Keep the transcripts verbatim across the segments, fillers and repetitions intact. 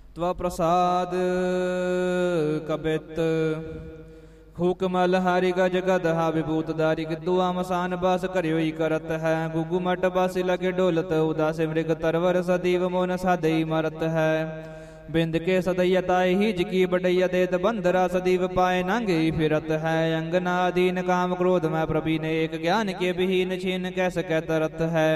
त्वा प्रसाद कबित खूक मल हारी गज गदहा विभूत दारी गिद्दू आमसान बास करियोई करत है गुगु मट बासी लगे डोलत उदास मृग तरवर सदीव मोन सादई मरत है बिंद के सदैया ताए ही जिकी बडैया देत बंदरा सदीव पाए नांगे फिरत है अंगना अधीन काम क्रोध में प्रवीण एक ज्ञान के विहीन छीन कैस कै तरत है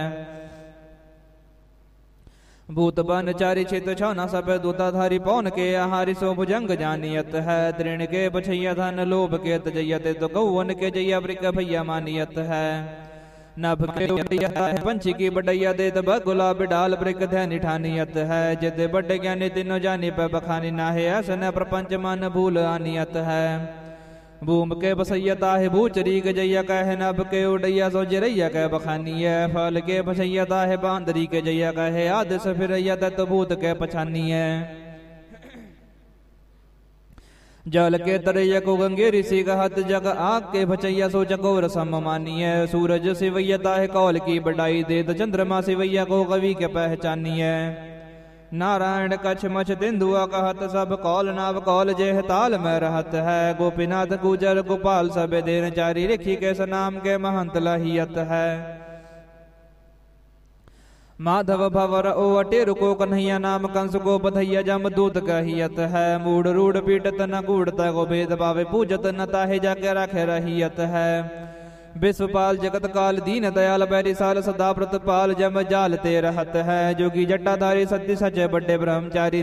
भूत बन चारि छित छौना सब दूताधारी पौन के आहारी सो भुजंग जानियत है तृण के बछैया धन लोभ के तजैया ते तो गौवन के जैया वृक भैया मानियत है नभ के पंछी की बडैया दे तब गुलाब डाल वृक धैनी ठानियत है जिद बड़े ज्ञानी तीनों जानी पे बखानी नाहे ऐसन प्रपंच मन भूल आनियत है भूम के बसैया ताहे भूचरी गजैया कह नभ के उड़ैया सो जरैया कह बखानी है फल के बसैया ताहे बांदरी के जैया कहे आदि से फिरैया दत्त भूत के पछानी है जल के तरैया को गंगेरी सी कहत जग आग के भचैया सो चकोर सम मानी है सूरज सिवैया ताहे कौल की बड़ाई देत चंद्रमा सिवैया को कवि के पहचानी है नारायण कछ मछ तिंदुआ कहत सब कौल नाव कौल जेह ताल में रहत है गोपीनाथ गुजर गोपाल सब देन चारी रिखी के सनाम के महंत लहियत है माधव भवर ओ अटेर को कन्हैया नाम कंस को बधैया जम दूत कहियत है मूड रूढ़ पीटत न कूड़त को भेद पावे पूजत न ताहे जाके रखे रहियत है विश्वपाल जगत काल दीन दयाल बैरी साल सदा व्रत पाल जम जाल ते रहत है जोगी जटाधारी सत्य सच बड़े ब्रह्मचारी